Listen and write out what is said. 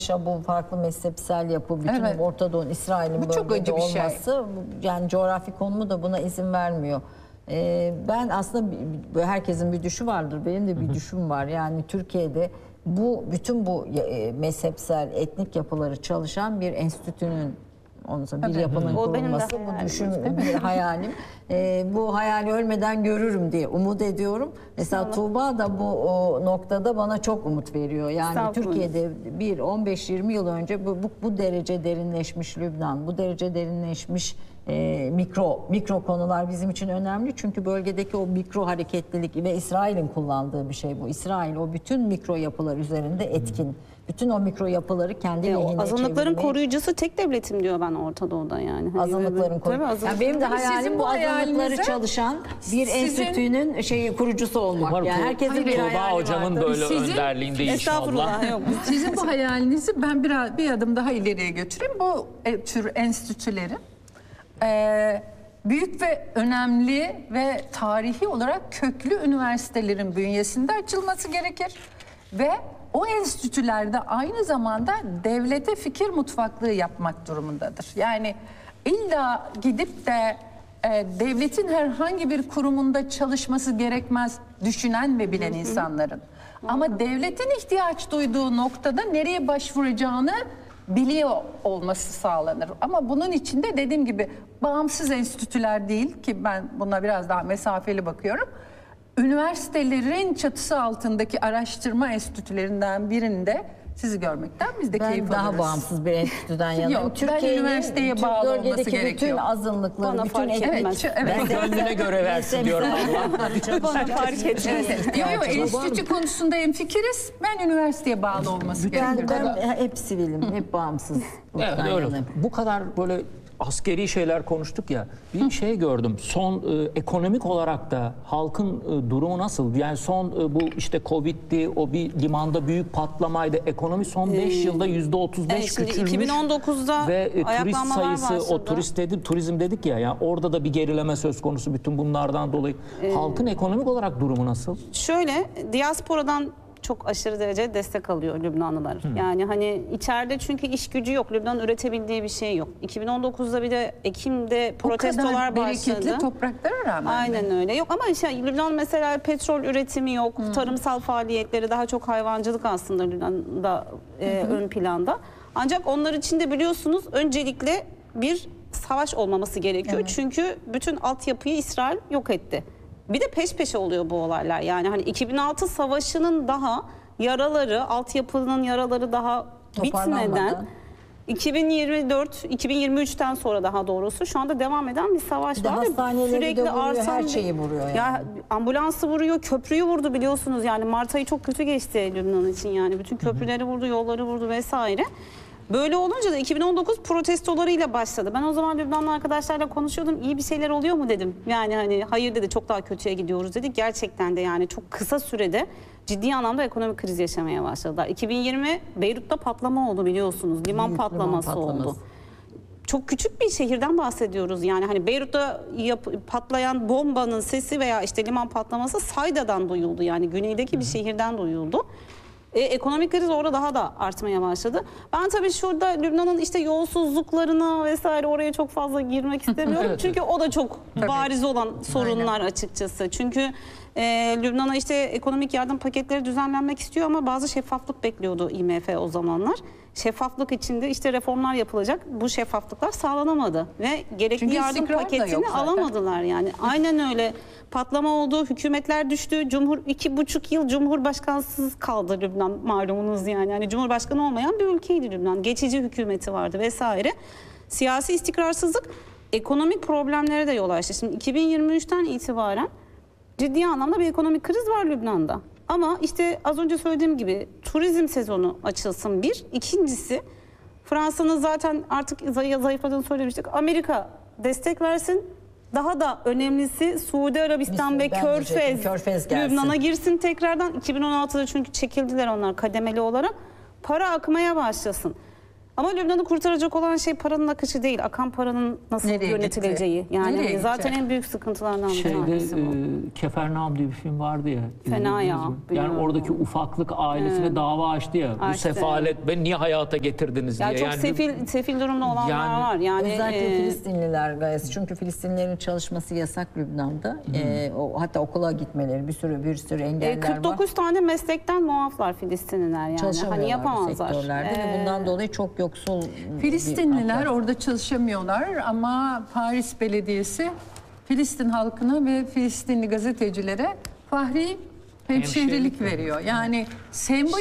bu farklı mezhepsel yapı, bütün Orta Doğu'nun, İsrail'in bölgede olması, yani coğrafi konumu da buna izin vermiyor. Ben aslında herkesin bir düşü vardır, benim de bir düşüm var. Yani Türkiye'de bütün bu mezhepsel, etnik yapıları çalışan bir enstitünün, bir yapının kurulması, bu düşün, bir hayalim. Bu hayali ölmeden görürüm diye umut ediyorum. Mesela Tuğba da bu noktada bana çok umut veriyor. Yani Türkiye'de 15-20 yıl önce bu derece derinleşmiş Lübnan, bu derece derinleşmiş mikro konular bizim için önemli. Çünkü bölgedeki o mikro hareketlilik ve İsrail'in kullandığı bir şey bu. İsrail o bütün mikro yapılar üzerinde etkin. Bütün o mikro yapıları kendi lehine çevirmeyi. Azınlıkların koruyucusu tek devletim diyor ben Orta Doğu'da yani. Azınlıkların koruyucusu. Yani benim de hayalim bu azınlıkları çalışan bir enstitünün kurucusu olmak. Yani herkesin bir hayali Tuğba hocamın vardır. böyle önderliğinde inşallah. Sizin bu hayalinizi ben bir adım daha ileriye götüreyim. Bu tür enstitülerin büyük ve önemli ve tarihi olarak köklü üniversitelerin bünyesinde açılması gerekir. Ve o enstitülerde aynı zamanda devlete fikir mutfaklığı yapmak durumundadır. Yani illa gidip de devletin herhangi bir kurumunda çalışması gerekmez düşünen ve bilen insanların. Ama devletin ihtiyaç duyduğu noktada nereye başvuracağını biliyor olması sağlanır. Ama bunun için de dediğim gibi bağımsız enstitüler değil ki, ben buna biraz daha mesafeli bakıyorum. Üniversitelerin çatısı altındaki araştırma enstitülerinden birinde sizi görmekten biz de keyif alırız. Ben daha bağımsız bir enstitüden yanayım. Yok, Türkiye'nin üniversiteye bağlı olması gerekiyor. Bütün azınlıkları, bana bütün Ben gönlüne göre versin diyorum Allah. Bana fark etmez. Yok, enstitü konusunda hemfikiriz. Ben üniversiteye bağlı olması gerekiyor. Ben hep sivilim, hep bağımsız. Evet, öyle. Bu kadar böyle askeri şeyler konuştuk ya, bir şey gördüm. Son ekonomik olarak da halkın durumu nasıl? Yani son bu işte Covid'di, o bir limanda büyük patlamaydı. Ekonomi son 5 yılda %35 küçülmüş. 2019'da ve turist sayısı, başladı. o turizm dedik ya, yani orada da bir gerileme söz konusu bütün bunlardan dolayı. Halkın ekonomik olarak durumu nasıl? Şöyle, diasporadan çok aşırı derece destek alıyor Lübnanlılar. Yani hani içeride çünkü iş gücü yok. Lübnan'ın üretebildiği bir şey yok. 2019'da bir de Ekim'de protestolar başladı. Bereketli topraklara rağmen. Aynen öyle. Yok ama Lübnan mesela petrol üretimi yok. Tarımsal faaliyetleri, daha çok hayvancılık aslında Lübnan'da ön planda. Ancak onlar için de biliyorsunuz öncelikle bir savaş olmaması gerekiyor. Çünkü bütün altyapıyı İsrail yok etti. Bir de peş peşe oluyor bu olaylar. Yani hani 2006 savaşının daha yaraları, altyapının yaraları daha bitmeden 2023'ten sonra daha doğrusu şu anda devam eden bir savaş var. Sürekli artan, her şeyi vuruyor yani. Ya ambulansı vuruyor, köprüyü vurdu biliyorsunuz. Yani Mart ayı çok kötü geçti Lübnan için yani. Bütün köprüleri vurdu, yolları vurdu vesaire. Böyle olunca da 2019 protestolarıyla başladı. Ben o zaman Lübnanlı arkadaşlarla konuşuyordum. İyi bir şeyler oluyor mu dedim. Yani hani hayır dedi, çok daha kötüye gidiyoruz dedi. Gerçekten de yani çok kısa sürede ciddi anlamda ekonomik kriz yaşamaya başladılar. 2020 Beyrut'ta patlama oldu biliyorsunuz. Liman patlaması oldu. Çok küçük bir şehirden bahsediyoruz. Yani hani Beyrut'ta patlayan bombanın sesi veya işte liman patlaması Sayda'dan duyuldu. Yani güneydeki bir şehirden duyuldu. Ekonomik kriz orada daha da artmaya başladı. Ben tabii şurada Lübnan'ın işte yolsuzluklarına vesaire oraya çok fazla girmek istemiyorum. Çünkü o da çok bariz olan sorunlar açıkçası. Çünkü Lübnan'a işte ekonomik yardım paketleri düzenlenmek istiyor ama bazı şeffaflık bekliyordu IMF o zamanlar. Şeffaflık içinde işte reformlar yapılacak. Bu şeffaflıklar sağlanamadı ve gerekli çünkü yardım paketini alamadılar yani. Aynen öyle. Patlama oldu, hükümetler düştü. 2,5 yıl cumhurbaşkansız kaldı Lübnan malumunuz yani. Yani cumhurbaşkanı olmayan bir ülkeydi Lübnan. Geçici hükümeti vardı vesaire. Siyasi istikrarsızlık ekonomik problemlere de yol açtı. Şimdi 2023'ten itibaren ciddi anlamda bir ekonomik kriz var Lübnan'da. Ama işte az önce söylediğim gibi turizm sezonu açılsın bir. İkincisi Fransa'nın zaten artık zayıfladığını söylemiştik. Amerika destek versin. Daha da önemlisi Suudi Arabistan ve Körfez Lübnan'a girsin tekrardan. 2016'da çünkü çekildiler onlar kademeli olarak. Para akmaya başlasın. Ama Lübnan'ı kurtaracak olan şey paranın akışı değil, akan paranın nasıl Nereye yönetileceği. gitti? Yani Nereye zaten gitti? en büyük sıkıntılardan bir Şeyde tanesi bu. Kefernaum diye bir film vardı ya. Fena ya, izlediniz mi? Yani biliyorum. oradaki ufaklık ailesine dava açtı ya. Bu Açtı. sefalet beni niye hayata getirdiniz Ya diye. çok Yani sefil durumda olanlar Yani var. Yani Özellikle Filistinliler gayet. Çünkü Filistinlilerin çalışması yasak Lübnan'da. Hatta okula gitmeleri bir sürü engeller var. 49 tane meslekten muaflar Filistinliler yani. Hani Çalışamıyorlar bu yapamazlar. sektörlerde ve bundan dolayı çok yoksul Filistinliler orada çalışamıyorlar ama Paris Belediyesi Filistin halkına ve Filistinli gazetecilere fahri hemşehrilik veriyor. Yani sembol